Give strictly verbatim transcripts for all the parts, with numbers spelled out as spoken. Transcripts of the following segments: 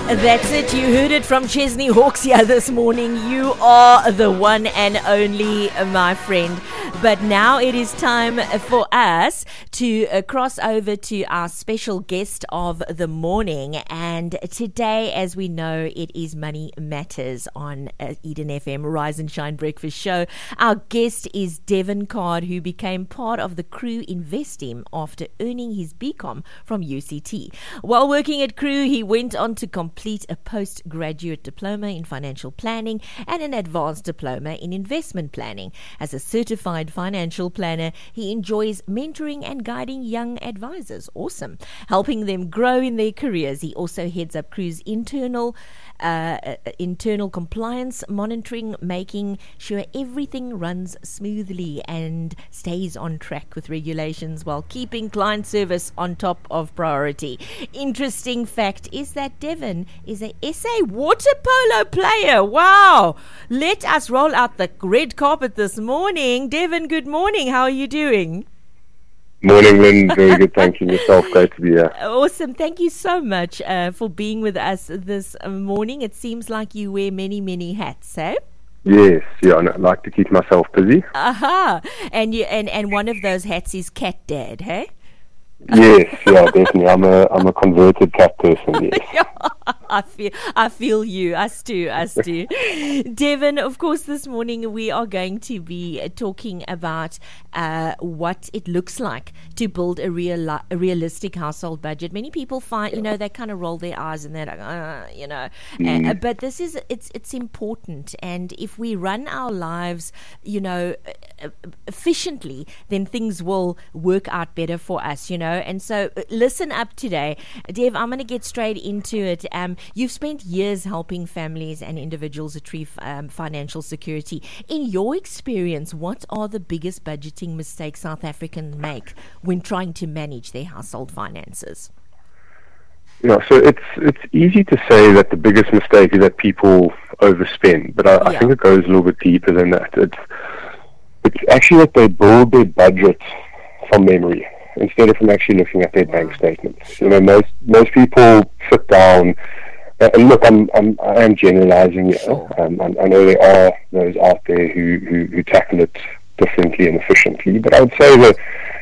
That's it. You heard it from Chesney Hawksia this morning. You are the one and only, my friend. But now it is time for us to uh, cross over to our special guest of the morning. And today, as we know, it is Money Matters on uh, Eden F M, Rise and Shine Breakfast Show. Our guest is Devin Card, who became part of the Crew Investim after earning his B Com from U C T. While working at Crew, he went on to complete a postgraduate diploma in financial planning and an advanced diploma in investment planning. As a certified financial planner, he enjoys mentoring and guiding young advisors. Awesome. Helping them grow in their careers. He also heads up Crew's internal uh, internal compliance monitoring, making sure everything runs smoothly and stays on track with regulations while keeping client service on top of priority. Interesting fact is that Devin is a S A water polo player. Wow. Let us roll out the red carpet this morning. Devin, good morning. How are you doing? Morning, Lynn. Very good. Thank you. Yourself. Great to be here. Awesome. Thank you so much uh, for being with us this morning. It seems like you wear many, many hats, eh? Yes. Yeah, I like to keep myself busy. Aha. And you and, and one of those hats is cat dad, hey? Yes, yeah, definitely. I'm a I'm a converted cat person, yes. I feel I feel you. Us too, us too. Devin, of course, this morning we are going to be talking about uh, what it looks like to build a real a realistic household budget. Many people find, you know, they kind of roll their eyes and they're like, uh, you know. Mm. Uh, but this is it's it's important, and if we run our lives, you know, efficiently, then things will work out better for us, you know. And so listen up today. Dev, I'm going to get straight into it. Um, you've spent years helping families and individuals achieve um, financial security. In your experience, what are the biggest budgeting mistakes South Africans make when trying to manage their household finances? Yeah, so it's it's easy to say that the biggest mistake is that people overspend, but I, yeah. I think it goes a little bit deeper than that. It's, it's actually that they build their budget from memory instead of from actually looking at their bank statements. You know, most most people sit down, uh, and look, I'm, I'm I am generalizing here. Sure. Um, I, I know there are those out there who, who, who tackle it differently and efficiently, but I would say that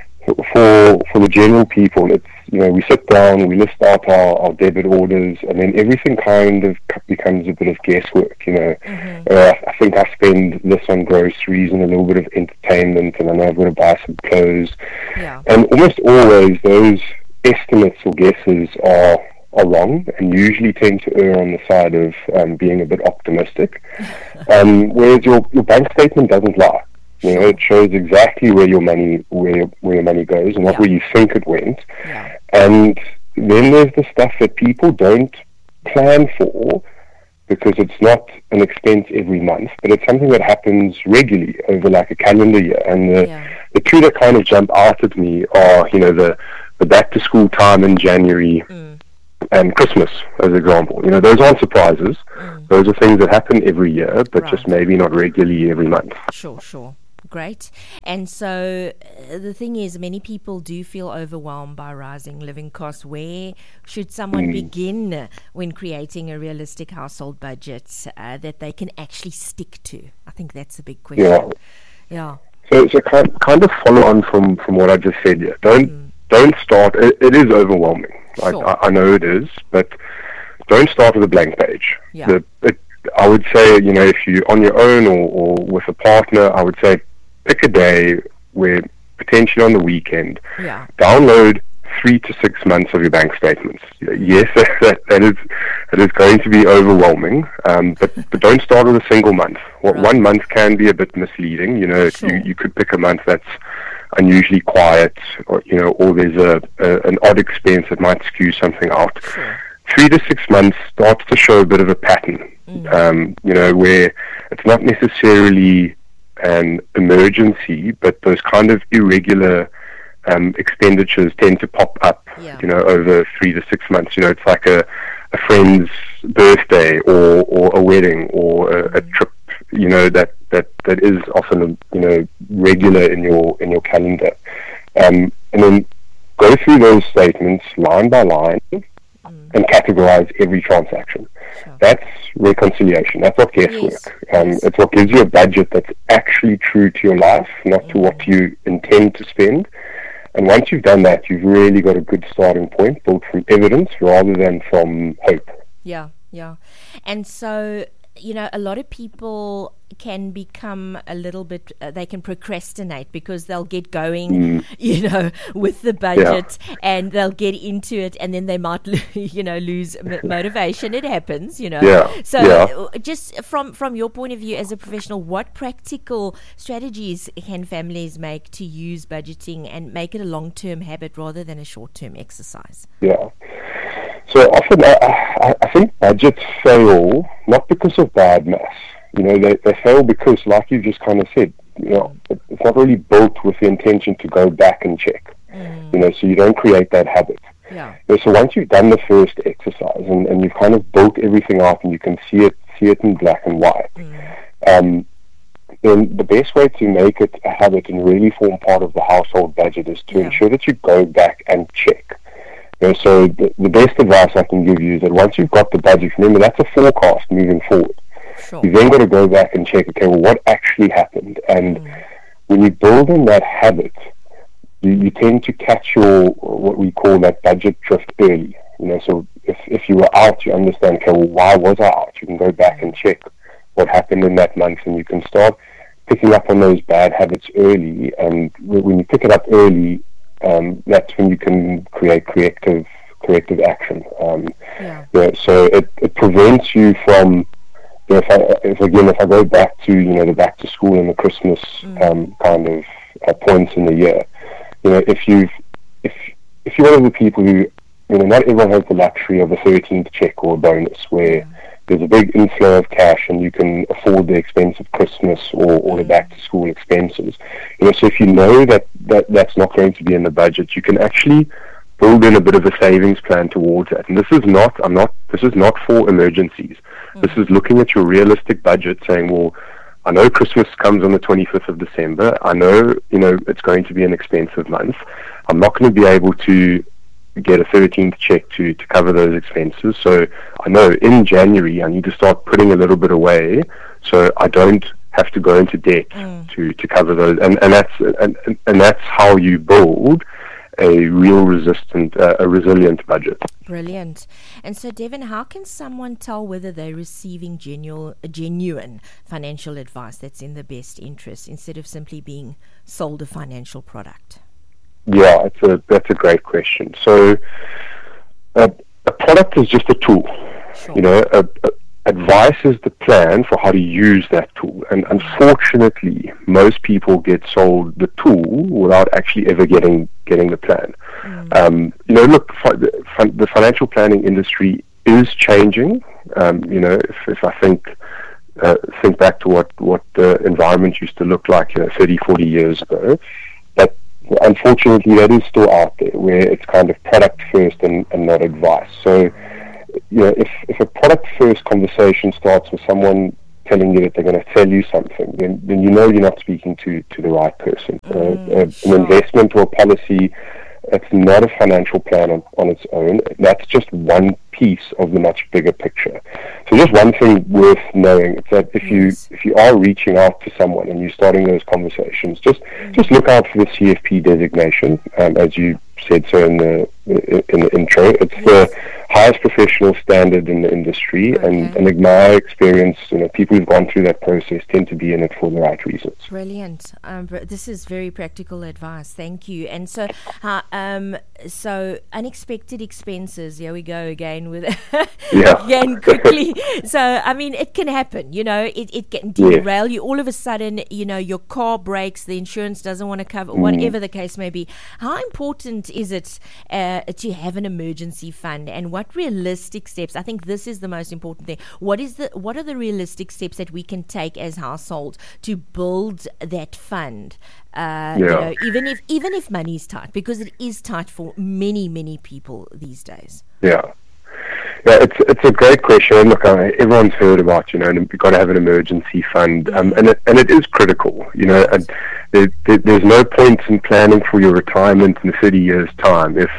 for for the general people, it's, you know, we sit down, we list out our, our debit orders, and then everything kind of becomes a bit of guesswork. You know, mm-hmm. uh, I think I spend this on groceries and a little bit of entertainment, and then I've got to buy some clothes. Yeah. And almost always those estimates or guesses are are wrong, and usually tend to err on the side of um, being a bit optimistic. um, whereas your your bank statement doesn't lie. You know, it shows exactly where your money where where your money goes and not yeah. where you think it went. Yeah. And then there's the stuff that people don't plan for because it's not an expense every month, but it's something that happens regularly over like a calendar year. And the, yeah. the two that kind of jump out at me are, you know, the, the back to school time in January mm. and Christmas, as an example. You know, those aren't surprises. Mm. Those are things that happen every year, but right. just maybe not regularly every month. Sure, sure. Great. And so uh, the thing is, many people do feel overwhelmed by rising living costs. Where should someone mm. begin when creating a realistic household budget uh, that they can actually stick to? I think that's a big question. Yeah. Yeah. So, so kind, kind of follow on from, from what I just said here. Don't mm. don't start. It, it is overwhelming. Sure. I, I know it is, but don't start with a blank page. Yeah. The, it, I would say, you know, if you're on your own or, or with a partner, I would say, pick a day where potentially on the weekend, yeah. download three to six months of your bank statements. Yes, that, that is that is going to be overwhelming, um, but, but don't start with a single month. Well, right. One month can be a bit misleading. You know, sure. you, you could pick a month that's unusually quiet, or you know, or there's a, a an odd expense that might skew something out. Sure. Three to six months starts to show a bit of a pattern. Mm. Um, you know, where it's not necessarily an emergency, but those kind of irregular um, expenditures tend to pop up, yeah. you know, over three to six months. You know, it's like a, a friend's birthday or, or a wedding or a, a trip, you know, that, that, that is often, you know, regular in your in your calendar. Um, and then go through those statements line by line, mm. and categorize every transaction. Sure. That's reconciliation. That's not guesswork. Yes. Um, yes. It's what gives you a budget that's actually true to your life, not mm-hmm. to what you intend to spend. And once you've done that, you've really got a good starting point built from evidence rather than from hope. Yeah, yeah. And so, you know, a lot of people can become a little bit, uh, they can procrastinate because they'll get going, mm. you know, with the budget yeah. and they'll get into it and then they might, you know, lose m- motivation. It happens, you know. Yeah. So yeah. just from, from your point of view as a professional, what practical strategies can families make to use budgeting and make it a long-term habit rather than a short-term exercise? Yeah. So often I, I, I think budgets fail not because of bad maths. You know, they, they fail because, like you just kind of said, you know, it, it's not really built with the intention to go back and check. Mm. You know, so you don't create that habit. Yeah. You know, so once you've done the first exercise and, and you've kind of built everything out and you can see it, see it in black and white, mm. um, then the best way to make it a habit and really form part of the household budget is to yeah. ensure that you go back and check. You know, so the, the best advice I can give you is that once you've got the budget, remember that's a forecast moving forward. Sure. You've then got to go back and check, okay, well, what actually happened? And mm. when you build in that habit, you, you tend to catch your, what we call that budget drift early. You know, so if, if you were out, you understand, okay, well, why was I out? You can go back and check what happened in that month, and you can start picking up on those bad habits early. And when you pick it up early, um, that's when you can create corrective corrective action. Um, yeah. You know, so it, it prevents you from, you know, if, I, if again, if I go back to, you know, the back to school and the Christmas mm. um, kind of uh, points in the year, you know, if you've, if if you're one of the people who, you know, not everyone has the luxury of a thirteenth check or a bonus where yeah. there's a big inflow of cash and you can afford the expense of Christmas or, or mm. the back to school expenses. You know, so if you know that, that that's not going to be in the budget, you can actually build in a bit of a savings plan towards that. And this is not, I'm not, this is not for emergencies. Mm. This is looking at your realistic budget saying, well, I know Christmas comes on the twenty-fifth of December. I know, you know, it's going to be an expensive month. I'm not going to be able to get a thirteenth check to, to cover those expenses. So I know in January I need to start putting a little bit away so I don't have to go into debt mm. to, to cover those. And, and that's and, and that's how you build a real resistant, uh, a resilient budget. Brilliant. And so, Devin, how can someone tell whether they're receiving genuine, genuine financial advice that's in the best interest instead of simply being sold a financial product? Yeah, it's a, that's a great question. So, uh, a product is just a tool. Sure. You know, a, a, advice is the plan for how to use that tool. And unfortunately, most people get sold the tool without actually ever getting getting the plan. Mm. Um, you know, look, fi- the, fi- the financial planning industry is changing. Um, you know, if, if I think uh, think back to what, what the environment used to look like, you know, thirty, forty years ago, but unfortunately that is still out there where it's kind of product first and, and not advice. So, you know, if, if a product first conversation starts with someone telling you that they're going to sell you something, then, then you know you're not speaking to, to the right person. Mm, uh, uh, sure. An investment or a policy, it's not a financial plan on, on its own. That's just one piece of the much bigger picture. So just one thing worth knowing is that if yes. you if you are reaching out to someone and you're starting those conversations, just mm. just look out for the C F P designation, um, as you said so in the in the intro. It's yes. the highest professional standard in the industry, okay. and, and in my experience, you know, people who've gone through that process tend to be in it for the right reasons. Brilliant. Um, this is very practical advice. Thank you. And so, uh, um, so unexpected expenses. Here we go again with yeah. again quickly. So I mean, it can happen. You know, it it can derail yes. you. All of a sudden, you know, your car breaks. The insurance doesn't want to cover. Mm. Whatever the case may be. How important is it uh, to have an emergency fund, and what realistic steps? I think this is the most important thing. What is the what are the realistic steps that we can take as households to build that fund? Uh, yeah. You know, even if even if money is tight, because it is tight for many many people these days. Yeah. Yeah, it's it's a great question. Look, uh, everyone's heard about, you know, you've got to have an emergency fund, um, and it, and it is critical. You know, and there, there, there's no point in planning for your retirement in thirty years' time if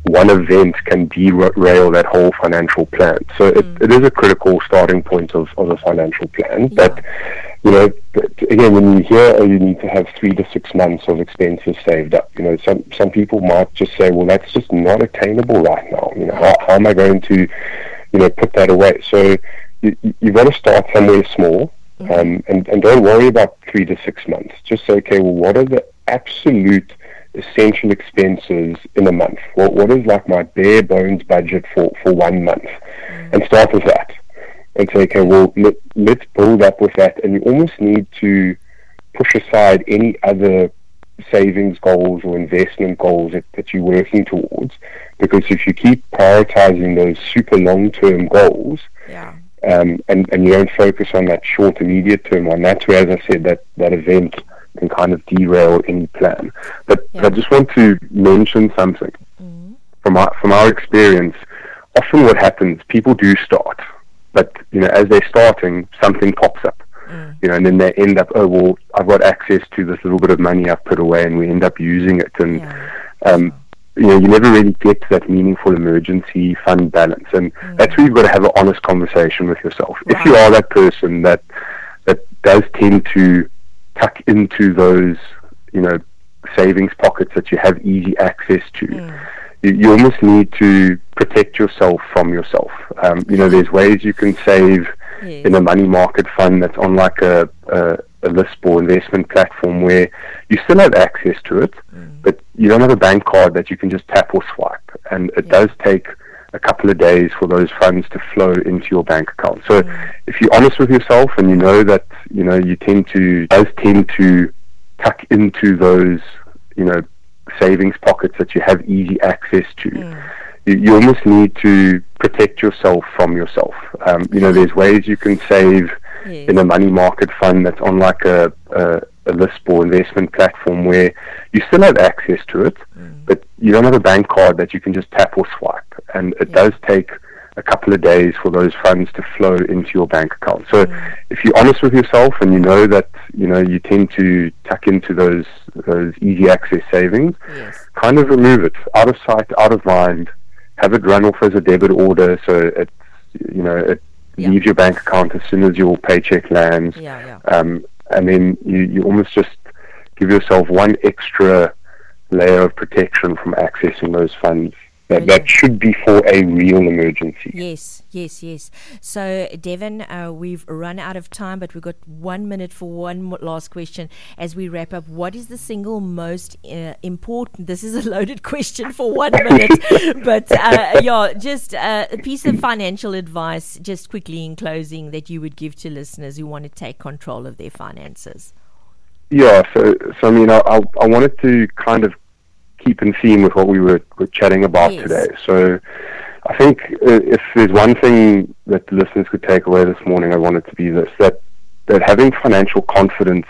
one event can derail that whole financial plan. So mm. it, it is a critical starting point of, of a financial plan. Yeah. But, you know, but again, when you hear, oh, you need to have three to six months of expenses saved up, you know, some some people might just say, well, that's just not attainable right now. You know, how, how am I going to, you know, put that away? So you, you've got to start somewhere small, mm-hmm. um, and, and don't worry about three to six months. Just say, okay, well, what are the absolute essential expenses in a month? What what is like my bare bones budget for, for one month? Mm. And start with that. And say, okay, well, let, let's build up with that. And you almost need to push aside any other savings goals or investment goals that, that you're working towards. Because if you keep prioritizing those super long-term goals, yeah. um, and, and you don't focus on that short, immediate term one, that's where, as I said, that, that event can kind of derail any plan. But yeah. I just want to mention something. Mm-hmm. From our, from our experience, often what happens, people do start, but you know, as they're starting, something pops up. Mm. You know, and then they end up, oh well, I've got access to this little bit of money I've put away, and we end up using it. And yeah. um, you know, you never really get to that meaningful emergency fund balance, and mm. that's where you've got to have an honest conversation with yourself. Right. If you are that person that that does tend to tuck into those, you know, savings pockets that you have easy access to, mm. you, you almost need to protect yourself from yourself. Um, you know, there's ways you can save yes. in a money market fund that's on like a, a, a L I S P or investment platform where you still have access to it, mm. but you don't have a bank card that you can just tap or swipe. And it yeah. does take a couple of days for those funds to flow into your bank account. So mm. if you're honest with yourself and you know that, you know, you tend to, does tend to tuck into those, you know, savings pockets that you have easy access to, mm. you, you almost need to protect yourself from yourself. Um, you know, there's ways you can save yes. in a money market fund that's on like a, a, a L I S P or investment platform where you still have access to it, mm. but you don't have a bank card that you can just tap or swipe. And it yeah. does take a couple of days for those funds to flow into your bank account. So mm. if you're honest with yourself and you know that, you know, you tend to tuck into those those easy access savings, yes. kind of remove it out of sight, out of mind, have it run off as a debit order so it, you know, it yeah. leaves your bank account as soon as your paycheck lands. Yeah, yeah. Um, and then you, you almost just give yourself one extra layer of protection from accessing those funds. That, that should be for a real emergency. Yes, yes, yes. So, Devin, uh, we've run out of time, but we've got one minute for one last question as we wrap up. What is the single most uh, important? This is a loaded question for one minute, but uh, yeah, just uh, a piece of financial advice, just quickly in closing, that you would give to listeners who want to take control of their finances. Yeah, so, so I mean, I, I, I wanted to kind of keep in theme with what we were, were chatting about yes. today. So I think uh, if there's one thing that the listeners could take away this morning, I want it to be this, that, that having financial confidence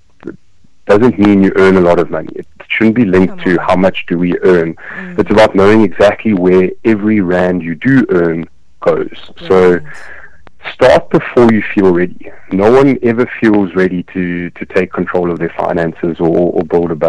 doesn't mean you earn a lot of money. It shouldn't be linked to how much do we earn. Mm. It's about knowing exactly where every rand you do earn goes. Yes. So start before you feel ready. No one ever feels ready to, to take control of their finances or, or build a budget.